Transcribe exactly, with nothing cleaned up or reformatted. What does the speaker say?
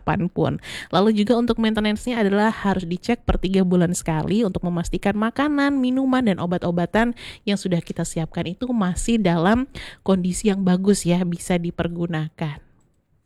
kapanpun. Lalu juga untuk maintenance-nya adalah harus dicek per tiga bulan sekali untuk memastikan makanan, minuman, dan obat-obatan yang sudah kita siapkan itu masih dalam kondisi yang bagus ya, bisa dipergunakan.